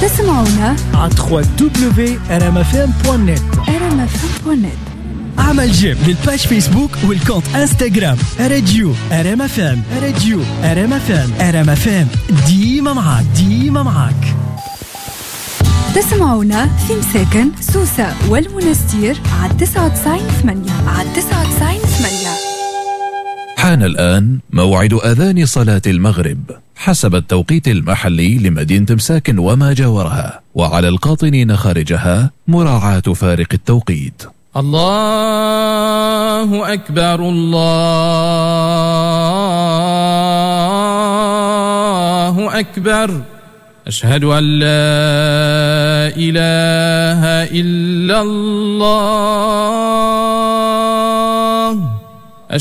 تسمعونا على www.rmfm.net. اعمل جيم للباج فيسبوك والكونت انستغرام راديو RMFM. راديو RMFM ديما معاك. تسمعونا في مساكن سوسة والمنستير على 99.8 حان الآن موعد أذان صلاة المغرب حسب التوقيت المحلي لمدينة مساكن وما جاورها، وعلى القاطنين خارجها مراعاة فارق التوقيت. الله أكبر الله أكبر، أشهد أن لا إله إلا الله.